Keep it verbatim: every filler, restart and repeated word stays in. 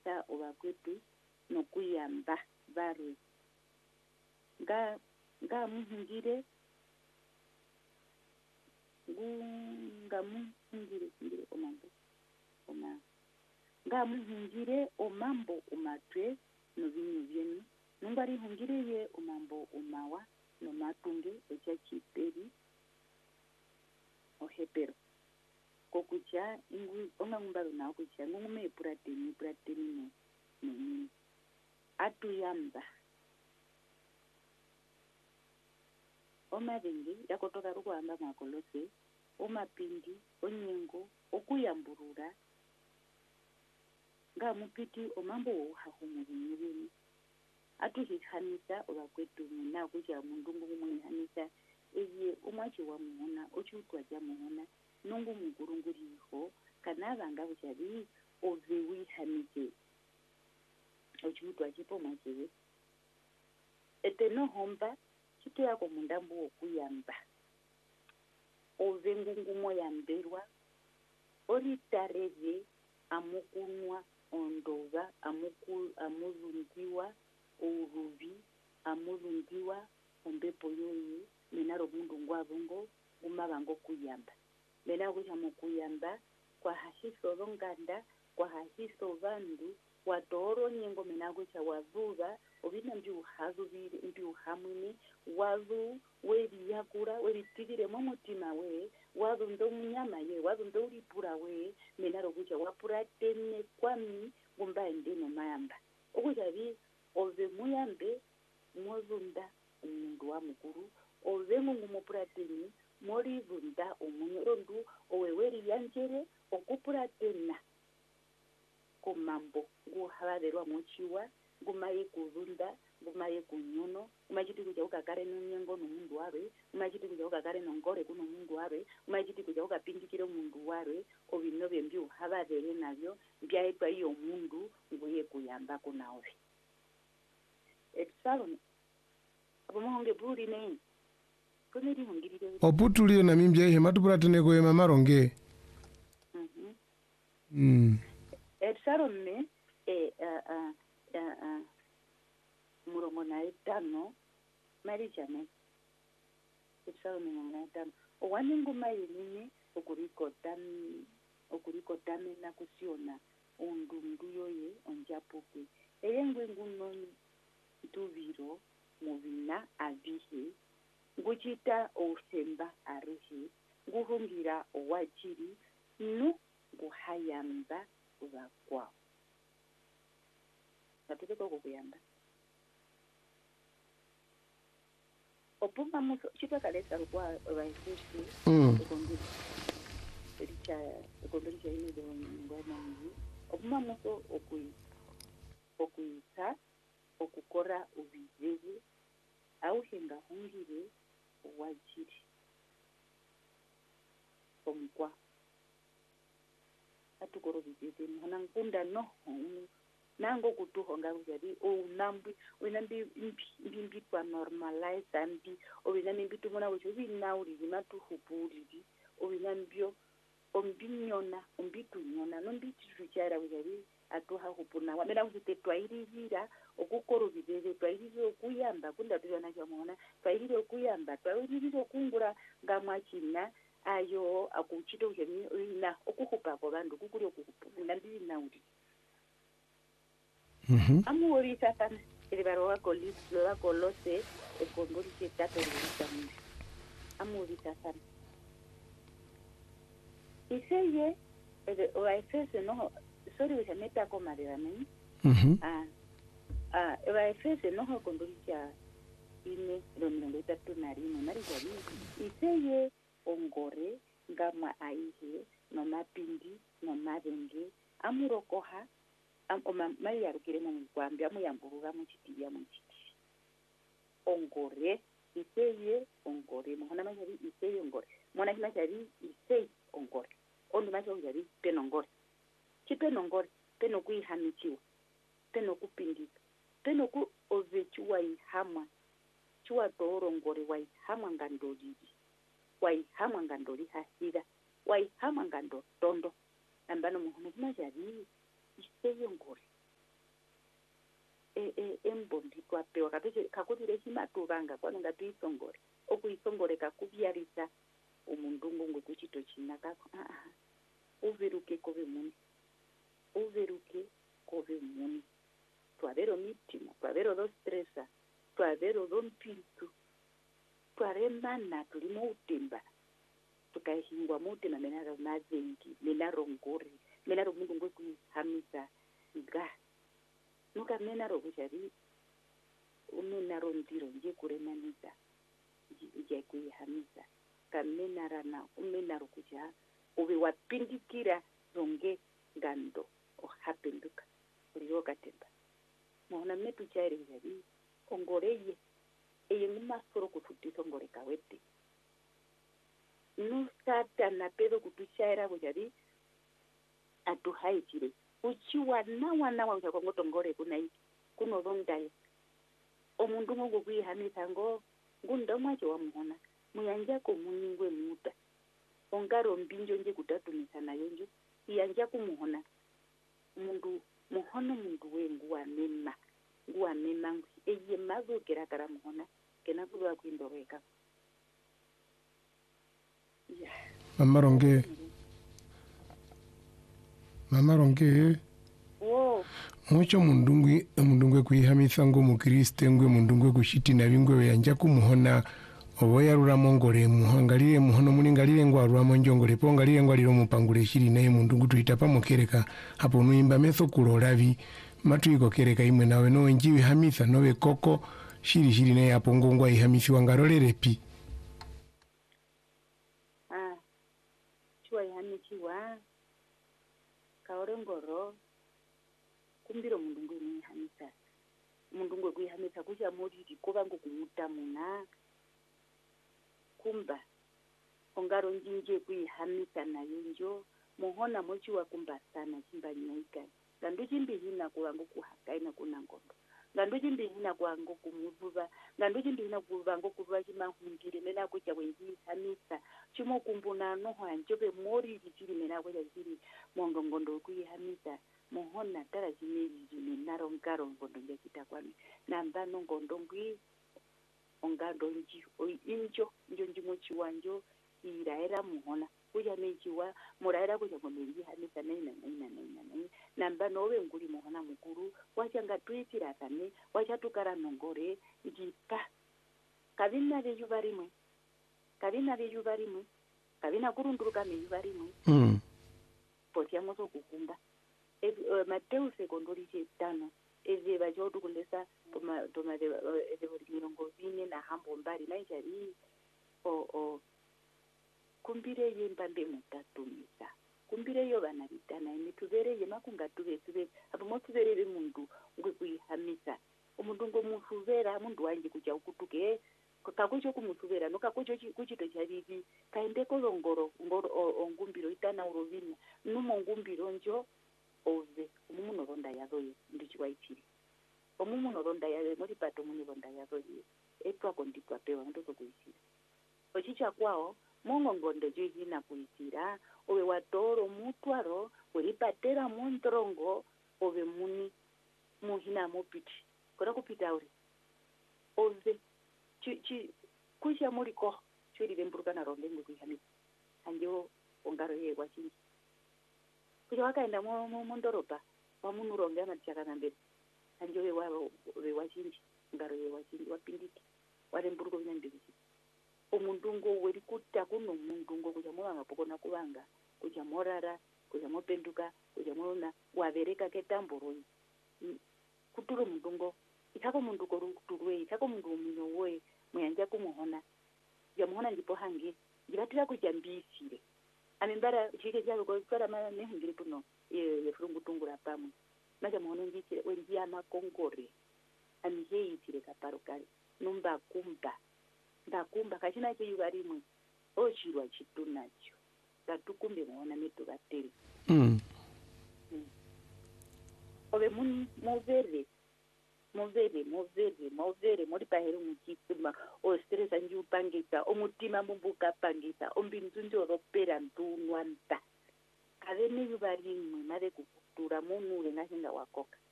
kwihanisa obakwetu nokuyamba barwe nga ngamuhungire ngamuhungire ngire omambo oma ngamuhungire omambo umatwe nobinyu byenu numbari hungire ye omambo umawa nomatunge ekyakiperi ohepero kokucha ingui onga ngumbaro nawo kucha ngume purateni purateni no no atuyamba omabenge yakotoka rukwamba makolose omapindi onyengo okuyamburura ngamupiti omambo wohahumubinyubini atuhihanisa obakwetu muna kucha mundu ngumwihanisa eye umwachi wa muhona ochutwa ja muhona nungu mugurunguriho kanaba ngabo cyari ove wihanise ochutwa chipo mwachewe eteno homba kitu yako mundambu okuyamba ove ngungumo yamberwa oritareve amukunwa ondova amuku amuzungiwa uruvi amuzungiwa ombepo yoyi menaro mundu ngwabongo umabango kuyamba mena kucha mukuyamba kwa hashiso ronganda kwa hashiso vandu watoro nyengo mena kucha wazuva obina mbi uhazuvire mbi uhamwini wazu weri yakura weri tigire momutima we wazu ndo munyama ye wazu ndo ulipura we menaro kucha wapura tene kwami gumba ndeno mayamba okucha bi ove muyambe mwozunda umundu wa mukuru ove mungu mupurateni mori zunda umunyorondu oweweri yanjere okupuratena komambo nguhavarerwa mochiwa ngumaye kuzunda ngumaye kunyono umachiti kuja ukagare nonyengo nomundu ware umachiti kuja ukagare nongore kuno mundu ware umachiti kuja ukapindikire mundu ware ovinove mbi uhavarere navyo mbyaitwa iyo mundu nguye kuyamba kunawe etsalone abomonge buri nei komeri hungirire oputulio na mimbya ihe matupuratene ko mamaronge mhm mm etsalone e a a a murongo na etano mari jane etsalone na etano owaningo mayini okurikota okurikota na kusiona undundu yoye onjapuke eyengwe nguno tuviro muvina avihe nguchita osemba arihe nguhungira owachiri nu nguhayamba vakwao natuteko kukuyamba opuma muso chitakalesa kwa vaisisi mm ekongiri richa ekongiri cha ine ngoma mzi opuma muso okui okuita okukora ubizezi auhenga hungire wajiri omkwa atukoro bizezi mhana nkunda no nango kutuhonga ujari o nambi winambi mbimbi kwa normalize ambi o winambi mbitu mona wucho winauri zimatu hupuri o winambio ombinyona ombitu nyona nombitu ruchara ujari atuha hupuna wamena kuzite twairivira okukoro bizeze twairivira okuyamba kunda tuyana chamona twairivira okuyamba twairivira okungura ngamwachina ayo akuchito jeni ina okukupa kwa bandu kukuri okukupuna ndiri nauri mhm amuori satan elibaro wa kolis wa kolose ekondori chetato litamu amuori satan iseye o efese no sorry we meta koma de amen mhm ah ah eva efese no kondori cha ine romero tatu narino nari jari iseye ongore ngama aihe no mapindi no mavenge amurokoha ama mai yarukire mu kwambya mu yamburuga mu kitiya mu kiti ongore iseye ongore muhona majari iseye ongore mwana kina jari iseye ongore ondo macho jari penongore kipenongore peno kuihamichiwa peno kupindika peno ku ovechiwa ihama chiwa torongore wai hama ngandoliji wai hama ngandoli hasira wai hama ngando tondo ambano muhona kina jari iseye ngore embondi twapewa kapese kakutire chimatuvanga kwanonga tuisongore okuisongore kakuvyarisa umundu ngongwe kuchito china kako ah uveruke kove muni uveruke kove muni twavero mitima twavero do stressa twavero do mpintu twaremana tulimo utemba tukahingwa mutima menaro mazengi menaro ngori menaro mundu ngwe kuhamisa nga nuka menaro kuchari umenaro ndiro nje kuremanisa nje kuihamisa kamenarana umenaro kucha uwe wapindikira zonge ngando ohapenduka uliyo katemba mwana metu chaire jadi ongoreye eye ngumasoro kututisa ongore kawete nusata na pedo kutuchaira kujadi atu haitire uchiwa na wana wa ucha kongoto ngore kunai kuno rondaye omundu ngo kuihamisa ngo ngunda mwacho wa muhona muyanja ko munyingwe muta ongaro mbinjo nje kutatumisa nayo nje iyanja kumuhona mundu muhono mundu wengu wa mema nguwa mema ngu eye mazo kerakara muhona kena kuwa kuindoreka yeah. Mama Ronge Mama Ronge wo mucho mundungwe mundungwe kuihamisa ngo mukriste ngwe mundungwe kushiti na bingwe yanja kumuhona oboya ruramo ngore muhangalire muhono muningalire ngo aruramo njongore pongalire ngo aliro mupangure shiri naye mundungu tuita pamokereka hapo nuimba meso kuloravi matuiko kereka imwe nawe no njiwi hamisa nowe koko shiri shiri naye hapo ngongwa ihamisi wangarolere pi ah chwa ihamisi wa kaore ngoro kumbiro mundungu ni hamisa mundungu kuihamisa kucha muri kuba ngo kumuta muna kumba ongaro njinje kuihamisa nayo njo muhona mochi wa kumba sana chimba nyaika ngandu chimbi hina kuwangu kuhakaina kuna ngondo ngandu chimbi hina kuwangu kumuvuva ngandu chimbi hina kuwangu kuva chimahungire mena kucha wenji hamisa chimo kumbuna no hanjobe mori chiri mena kucha chiri mongo ngondo kuihamisa muhona tara chimeri chine naro ngaro ngondo njachita kwani namba no ngondo ngwi ongando nji oi injo njo njimo chiwanjo iraera muhona kuja mejiwa muraera kuja ngomeji hamisa naina naina naina naina namba nowe nguri muhona mukuru wachanga tuitira tane wachatukara nongore njipa kavina veju varimwe kavina veju varimwe kavina kurunduruka meju varimwe mm potia mozo kukumba e uh, Mateo sekondori chetano eze vajodu kulesa toma toma de de mirongo vine na hambo mbali na ijari o o kumbire yembambe mutatumisa kumbire yo bana bitana imitubere yema kungatuve tuve abo motubere mundu ngwe kuihamisa umundu ngo mufuvera mundu wanje kuja ukutuke kakucho kumutubera no kakucho kuchito chavivi kaende kolongoro ngoro ongumbiro itana urovina numo ngumbiro njo ove umuno ronda yazoye ndichwa ichiri omumu ronda yazoye muri pato muni ronda yazoye etwa konditwa pewa ndozo kuichira ochicha kwao mongo ngonde jihina kuichira owe watoro mutwaro weripatera montrongo ove muni muhina mopiti kora kupita uri ove chi chi kusha muri ko chiri vemburuka na ronde ngikuihamisa anjo ongaro ye kwachinji kuja wakaenda mondoropa wamunuronge amatichakana mbere anjo we wachinji ngaro ye wachinji wapindiki waremburuko vinyambirisi omundungo weri kuta kuno mundungo kuja mwanga pokona kuvanga kuja morara kuja mopenduka kuja mona wavereka ketamboroi kuturo mundungo itako munduko ruturwe itako mundu munyo we mwanja kumuhona ya muhona ndipo hangi ndibatira kujambisire amembara chike chako ko tsara mana nehungire puno ye ye frungu tungura pamwe maja muhono ndichire wenji ama kongore amihei chire kaparukari numba kumba ndakumba kachina cheyuvarimwe ochirwa chitunacho ngatukumbe muona metu vateri mm mm. ove muni movere movere movere movere muri paheri muchitsima o stress anji upangisa omutima mumbuka pangisa ombinzu njoropera ndunwanta kave neyuvarimwe mare kukutura munhu lengashinga wakoka